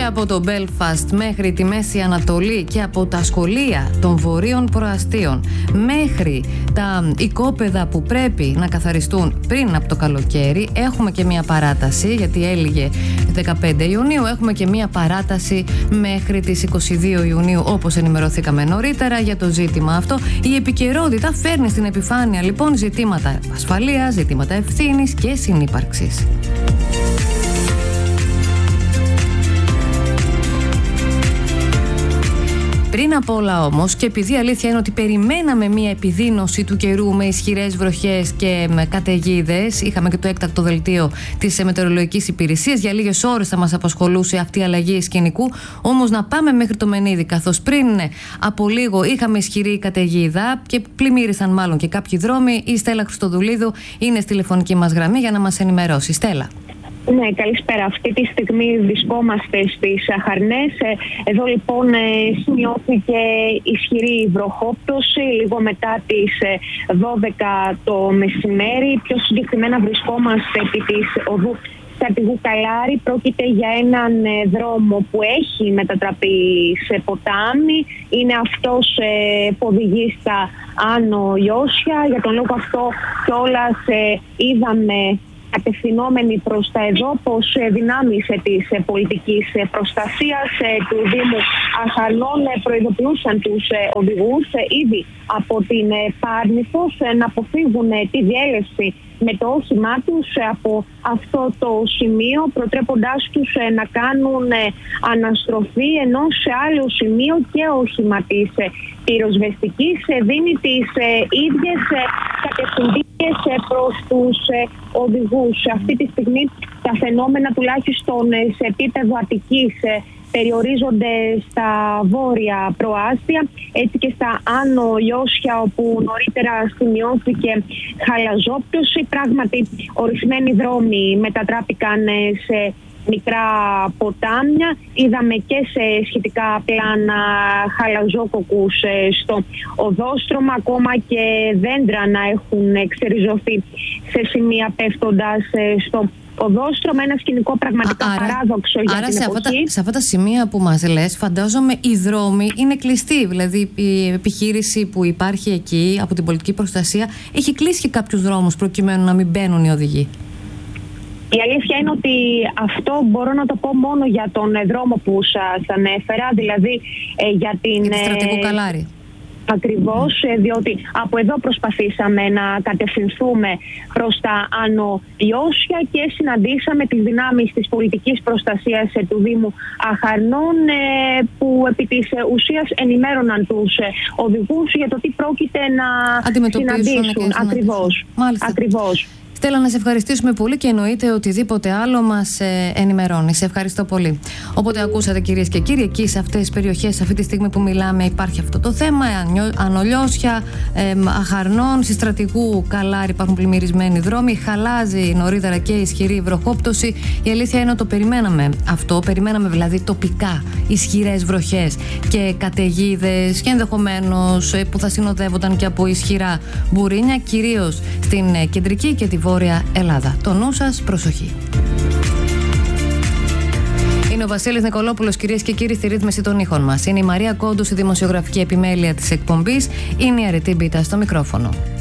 από το Belfast μέχρι τη Μέση Ανατολή και από τα σχολεία των βορείων προαστίων μέχρι τα οικόπεδα που πρέπει να καθαριστούν πριν από το καλοκαίρι, έχουμε και μια παράταση, γιατί έλυγε 15 Ιουνίου, έχουμε και μια παράταση μέχρι τις 22 Ιουνίου, όπως ενημερωθήκαμε νωρίτερα για το ζήτημα αυτό. Η επικαιρότητα φέρνει στην επιφάνεια λοιπόν ζητήματα ασφαλείας, ζητήματα ευθύνης και συνύπαρξης. Πριν απ' όλα όμως, και επειδή η αλήθεια είναι ότι περιμέναμε μια επιδείνωση του καιρού με ισχυρές βροχές και με καταιγίδες, είχαμε και το έκτακτο δελτίο της Μετεωρολογικής Υπηρεσίας, για λίγες ώρες θα μας απασχολούσε αυτή η αλλαγή σκηνικού. Όμως να πάμε μέχρι το Μενίδη, καθώς πριν από λίγο είχαμε ισχυρή καταιγίδα και πλημμύρισαν μάλλον και κάποιοι δρόμοι. Η Στέλλα Χριστοδουλίδου είναι στη τηλεφωνική μας γραμμή για να μας ενημερώσει. Στέλλα. Ναι, καλησπέρα. Αυτή τη στιγμή βρισκόμαστε στις Αχαρνές. Εδώ λοιπόν σημειώθηκε ισχυρή βροχόπτωση λίγο μετά τις 12 το μεσημέρι. Πιο συγκεκριμένα βρισκόμαστε επί της οδού Στρατηγού Καλάρη. Πρόκειται για έναν δρόμο που έχει μετατραπεί σε ποτάμι. Είναι αυτός που οδηγεί στα Άνω Ιώσια. Για τον λόγο αυτό κιόλας είδαμε κατευθυνόμενοι προς τα εδώ πως δυνάμεις της πολιτικής προστασίας του Δήμου Αχαρνών προειδοποιούσαν τους οδηγούς ήδη από την Πάρνηθος να αποφύγουν τη διέλευση με το όχημά τους από αυτό το σημείο, προτρέποντάς τους να κάνουν αναστροφή, ενώ σε άλλο σημείο και όχημα της πυροσβεστικής δίνει τις ίδιες κατευθυντήριες προς τους οδηγούς. Αυτή τη στιγμή τα φαινόμενα, τουλάχιστον σε επίπεδο Αττικής, περιορίζονται στα βόρεια προάστια, έτσι και στα Άνω Ιώσια, όπου νωρίτερα σημειώθηκε χαλαζόπτωση. Πράγματι, ορισμένοι δρόμοι μετατράπηκαν σε μικρά ποτάμια. Είδαμε και σε σχετικά πλάνα χαλαζόκοκκους στο οδόστρωμα, ακόμα και δέντρα να έχουν εξεριζωθεί σε σημεία πέφτοντας στο οδόστρωμα. Ένα σκηνικό πραγματικά παράδοξο για την εποχή. Σε αυτά τα σημεία που μας λες, φαντάζομαι οι δρόμοι είναι κλειστοί. Δηλαδή η επιχείρηση που υπάρχει εκεί από την πολιτική προστασία έχει κλείσει και κάποιους δρόμους προκειμένου να μην μπαίνουν οι οδηγοί. Η αλήθεια είναι ότι αυτό μπορώ να το πω μόνο για τον δρόμο που σας ανέφερα, δηλαδή για την Στρατηγού Καλάρη. Ακριβώς, διότι από εδώ προσπαθήσαμε να κατευθυνθούμε προς τα Άνω Ιώσια και συναντήσαμε τις δυνάμεις της πολιτικής προστασίας του Δήμου Αχαρνών, που επί της ουσίας ενημέρωναν τους οδηγούς για το τι πρόκειται να συναντήσουν. Ακριβώς. Στέλλα, να σε ευχαριστήσουμε πολύ και εννοείται οτιδήποτε άλλο μας ενημερώνει. Σε ευχαριστώ πολύ. Οπότε ακούσατε, κυρίες και κύριοι, εκεί σε αυτές τις περιοχές, αυτή τη στιγμή που μιλάμε, υπάρχει αυτό το θέμα. Ανολιώσια, Αχαρνών, στη Στρατηγού Καλάρη υπάρχουν πλημμυρισμένοι δρόμοι. Χαλάζει νωρίτερα και ισχυρή βροχόπτωση. Η αλήθεια είναι ότι το περιμέναμε αυτό. Περιμέναμε δηλαδή τοπικά ισχυρές βροχές και καταιγίδες και ενδεχομένως που θα συνοδεύονταν και από ισχυρά μπουρίνια, κυρίως στην κεντρική και τη Βόρεια Ελλάδα. Το νου σας, προσοχή. Είναι ο Βασίλης Νικολόπουλος, κυρίες και κύριοι, στη ρύθμιση των ήχων μας. Είναι η Μαρία Κόντου στη δημοσιογραφική επιμέλεια της εκπομπής. Είναι η Αρετή Μπίτα στο μικρόφωνο.